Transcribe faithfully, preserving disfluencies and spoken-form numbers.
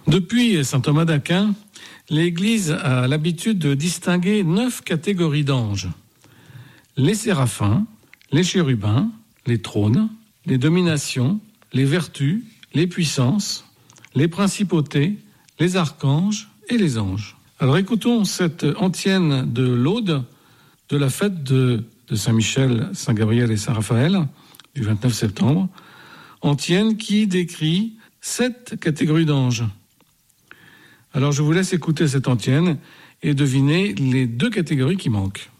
Depuis saint Thomas d'Aquin, l'Église a l'habitude de distinguer neuf catégories d'anges. Les séraphins, les chérubins, les trônes, les dominations, les vertus, les puissances, les principautés, les archanges et les anges. Alors écoutons cette antienne de l'Aude de la fête de, de Saint-Michel, Saint-Gabriel et Saint-Raphaël du vingt-neuf septembre, antienne qui décrit sept catégories d'anges. Alors je vous laisse écouter cette antienne et deviner les deux catégories qui manquent.